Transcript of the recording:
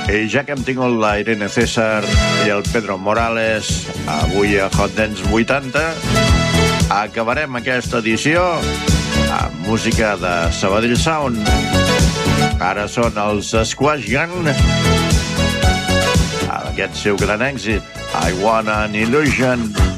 I ja que hem tingut la Irene César i el Pedro Morales avui a Hot Dance 80, acabarem aquesta edició amb música de Sabadell Sound. Ara són els Squash Gang, amb aquest seu gran èxit, I Want an Illusion.